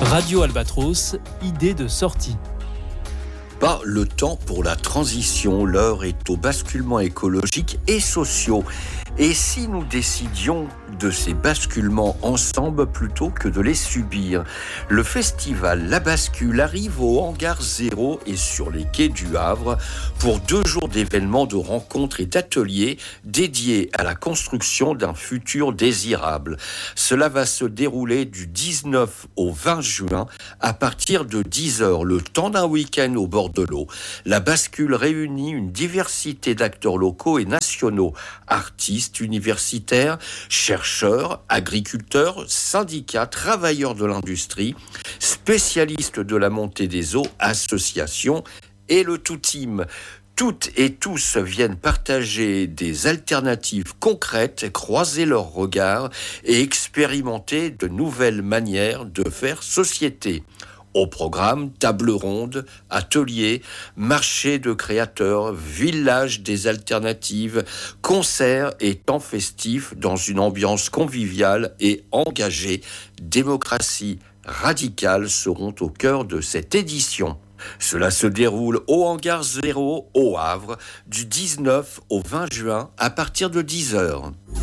Radio Albatros, idée de sortie. Pas le temps pour la transition, l'heure est au basculement écologique et sociaux. Et si nous décidions de ces basculements ensemble plutôt que de les subir? Le festival La Bascule arrive au Hangar 0 et sur les quais du Havre pour 2 jours d'événements, de rencontres et d'ateliers dédiés à la construction d'un futur désirable. Cela va se dérouler du 19 au 20 juin à partir de 10h, le temps d'un week-end au bord de l'eau. La Bascule réunit une diversité d'acteurs locaux et nationaux, artistes, universitaires, chercheurs, agriculteurs, syndicats, travailleurs de l'industrie, spécialistes de la montée des eaux, associations et le tout team. Toutes et tous viennent partager des alternatives concrètes, croiser leurs regards et expérimenter de nouvelles manières de faire société. Au programme, table ronde, ateliers, marché de créateurs, village des alternatives, concerts et temps festifs dans une ambiance conviviale et engagée. Démocratie radicale seront au cœur de cette édition. Cela se déroule au Hangar 0 au Havre du 19 au 20 juin à partir de 10h.